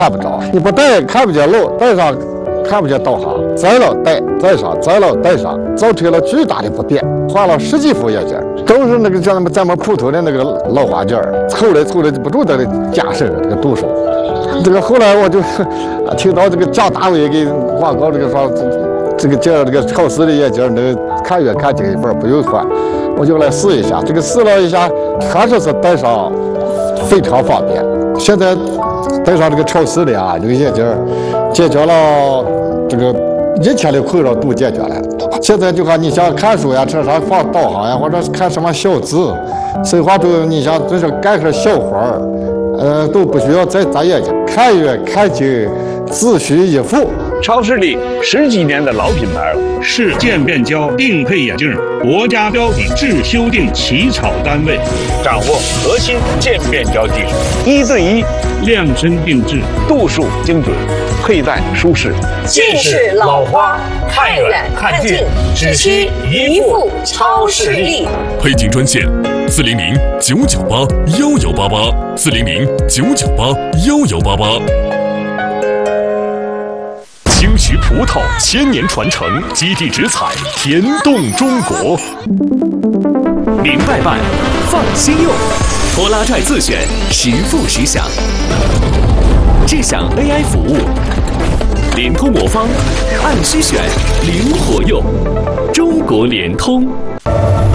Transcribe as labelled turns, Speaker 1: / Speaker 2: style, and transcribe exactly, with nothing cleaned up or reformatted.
Speaker 1: 看不着，你不带看不见路，带上看不见导航，再了带带上，再了带上，造成了巨大的不便，花了十几副眼镜，都是那个像咱们咱们普通的那个老花镜，凑来凑来不住在那加深这个度数。这个后来我就听到这个蒋大为给广告这个说，这个镜这个超视力眼镜能看远看近一半不用换，我就来试一下。这个试了一下，确实是戴上非常方便。现在戴上这个超视力啊，这个眼镜解决了这个一天的困扰都解决了。现在就看你想看书呀，车上放导航呀，或者是看什么小字，生活中你想真是干点小活儿。呃，都不需要再眨眼睛，看远看近，自需一副。
Speaker 2: 超视力十几年的老品牌了，
Speaker 3: 市渐变焦定配眼镜，国家标准制修订起草单位，
Speaker 2: 掌握核心渐变焦技术，一对一
Speaker 3: 量身定制，
Speaker 2: 度数精准，佩戴舒适。
Speaker 4: 近视老花，看远看近，只需一副超视力。
Speaker 5: 配镜专线：四零零九九八幺幺八八，四零零九九八幺幺八八。青石葡萄千年传承，基地直采，甜动中国。
Speaker 6: 明白办，放心用，拖拉拽自选，实付实享。智享 A I 服务，联通魔方，按需选，灵活用。中国联通。